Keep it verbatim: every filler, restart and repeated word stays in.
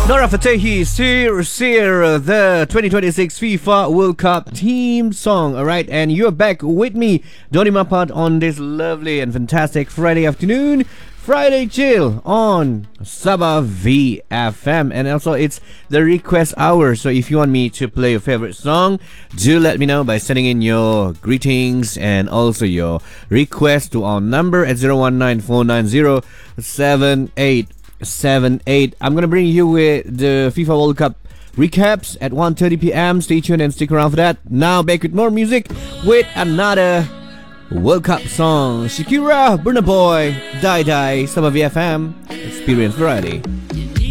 Nora Fatehi, Sir Sir, the twenty twenty-six FIFA World Cup theme song. Alright, and you're back with me, Donny Mapat, on this lovely and fantastic Friday afternoon. Friday Chill on Sabah V F M. And also it's the request hour, so if you want me to play your favorite song, do let me know by sending in your greetings and also your request to our number at zero one nine four nine zero seven eight seven eight. I'm gonna bring you with the FIFA World Cup recaps at one thirty p.m. Stay tuned and stick around for that. Now back with more music with another World Cup song. Shakira, Burna Boy, Die Die, Sabah V F M. Experience variety.